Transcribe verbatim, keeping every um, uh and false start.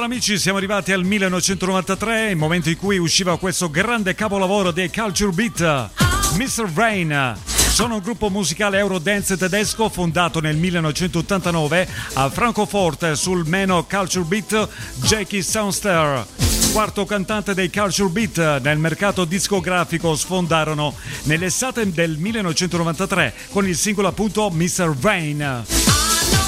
Allora amici, siamo arrivati al millenovecentonovantatré, il momento in cui usciva questo grande capolavoro dei Culture Beat, mister Rain. Sono un gruppo musicale eurodance tedesco fondato nel millenovecentottantanove a Francoforte sul meno Culture Beat Jackie Soundster. Quarto cantante dei Culture Beat nel mercato discografico, sfondarono nell'estate del millenovecentonovantatré con il singolo appunto mister Rain.